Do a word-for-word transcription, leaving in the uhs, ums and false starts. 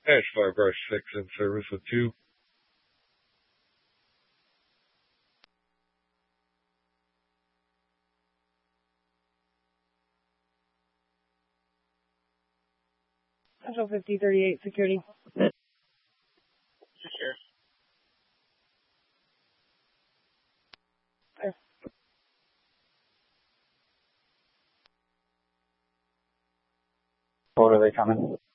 Edge Firebrush six in service with two. Central fifty thirty-eight security. Secure. There. What are they coming?